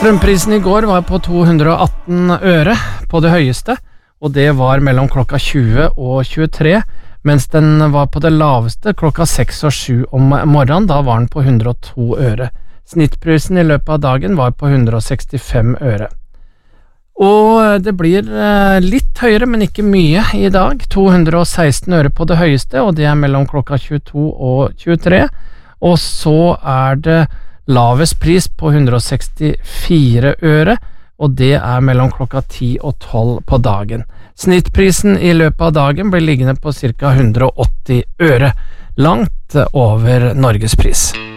Strømprisen I går var på 218 øre på det høyeste, og det var mellom klokka 20 og 23, mens den var på det laveste klokka 6 og 7 om morgenen, da var den på 102 øre. Snittprisen I løpet av dagen var på 165 øre. Og det blir litt høyere, men ikke mye I dag, 216 øre på det høyeste, og det mellom klokka 22 og 23, og så det lavest pris på 164 øre, og det mellom klokka 10 og 12 på dagen. Snittprisen I løpet av dagen blir liggende på ca. 180 øre, langt over Norgespris.